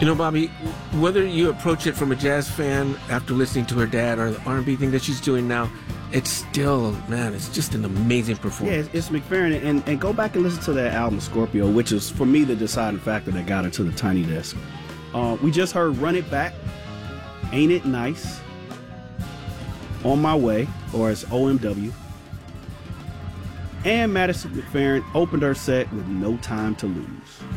You know, Bobby, whether you approach it from a jazz fan after listening to her dad or the R&B thing that she's doing now, it's still, man, it's just an amazing performance. Yeah, it's McFerrin. And go back and listen to that album, Scorpio, which is, for me, the deciding factor that got her to the Tiny Desk. We just heard Run It Back, Ain't It Nice, On My Way, or as OMW. And Madison McFerrin opened her set with No Time to Lose.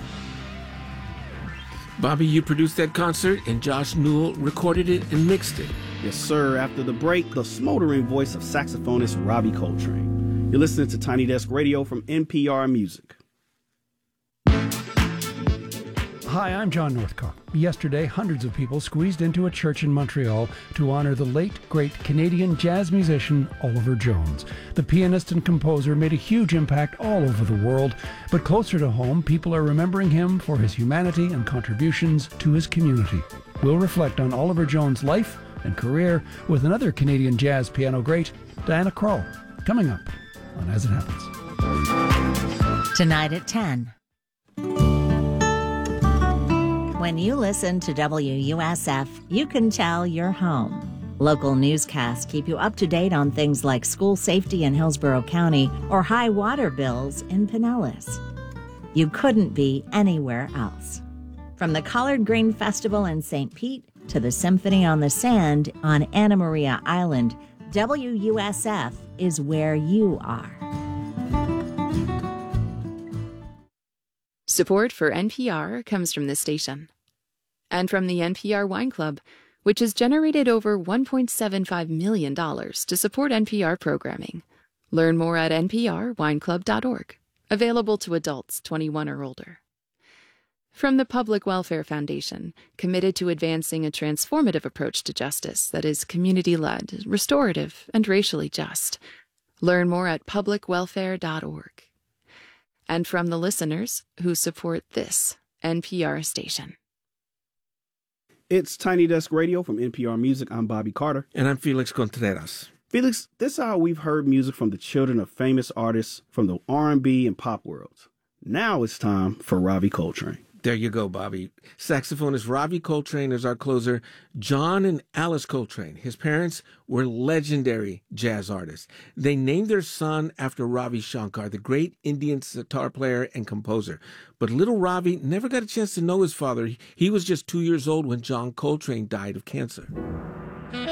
Bobby, you produced that concert, and Josh Newell recorded it and mixed it. Yes, sir. After the break, the smoldering voice of saxophonist Robbie Coltrane. You're listening to Tiny Desk Radio from NPR Music. Hi, I'm John Northcott. Yesterday, hundreds of people squeezed into a church in Montreal to honor the late, great Canadian jazz musician Oliver Jones. The pianist and composer made a huge impact all over the world, but closer to home, people are remembering him for his humanity and contributions to his community. We'll reflect on Oliver Jones' life and career with another Canadian jazz piano great, Diana Krall, coming up on As It Happens. Tonight at 10. When you listen to WUSF, you can tell you're home. Local newscasts keep you up to date on things like school safety in Hillsborough County or high water bills in Pinellas. You couldn't be anywhere else. From the Collard Green Festival in St. Pete to the Symphony on the Sand on Anna Maria Island, WUSF is where you are. Support for NPR comes from this station and from the NPR Wine Club, which has generated over $1.75 million to support NPR programming. Learn more at nprwineclub.org. Available to adults 21 or older. From the Public Welfare Foundation, committed to advancing a transformative approach to justice that is community-led, restorative, and racially just. Learn more at publicwelfare.org. And from the listeners who support this NPR station. It's Tiny Desk Radio from NPR Music. I'm Bobby Carter. And I'm Felix Contreras. Felix, this hour we've heard music from the children of famous artists from the R&B and pop worlds. Now it's time for Robbie Coltrane. There you go, Bobby. Saxophonist Robbie Coltrane is our closer. John and Alice Coltrane, his parents, were legendary jazz artists. They named their son after Ravi Shankar, the great Indian sitar player and composer. But little Ravi never got a chance to know his father. He was just 2 years old when John Coltrane died of cancer.